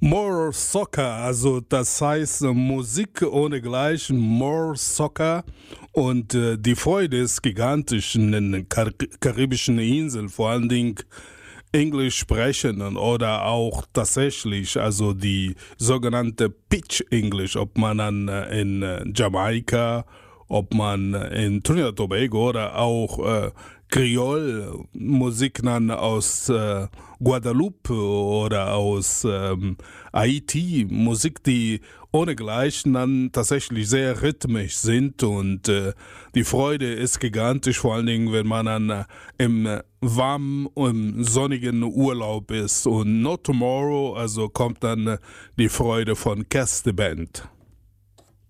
More Soccer, also das heißt Musik ohne Gleichen, More Soccer. Und die Freude ist gigantisch in den karibischen Inseln, vor allen Dingen Englisch sprechenden oder auch tatsächlich, also die sogenannte Pitch English, ob man dann in Jamaika, ob man in Trinidad und Tobago oder auch Creole-Musik dann aus Guadeloupe oder aus Haiti, Musik, die ohnegleichen dann tatsächlich sehr rhythmisch sind und die Freude ist gigantisch, vor allen Dingen, wenn man dann im warmen und sonnigen Urlaub ist. Und Not Tomorrow, also kommt dann die Freude von Kästeband.